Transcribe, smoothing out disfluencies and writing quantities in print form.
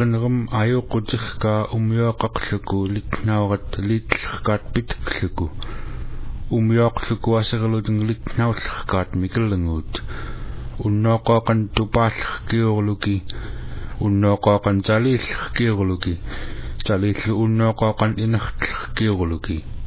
qinnerum ayoqutirka umyuaqarluku litnaurat liitllerkaat pitakluku umyuaqluku aserluting litnaullerkaat mikellenguut unnoqaqan tupaallerkiurluki unnoqaqan taliillerkiurluki taliillu unnoqaqan inertlerkiurluki